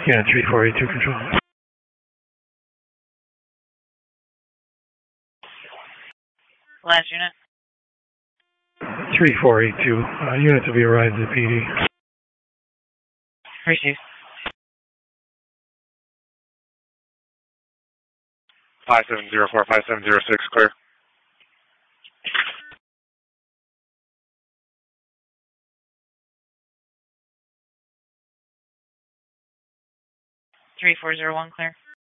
Yeah, 3482 control. 3482. Units will be arrived at the PD. Received. 5704, 5706, clear. 3401, clear.